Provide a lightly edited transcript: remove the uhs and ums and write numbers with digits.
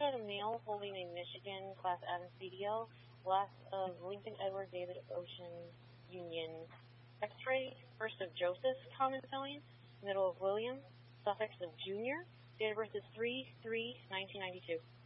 showed a male holding a Michigan Class Adams CDL, last of Lincoln Edward David Ocean Union. X-ray, first of Joseph, common spelling, middle of William, suffix of Junior. Date of birth is 3/3/1992.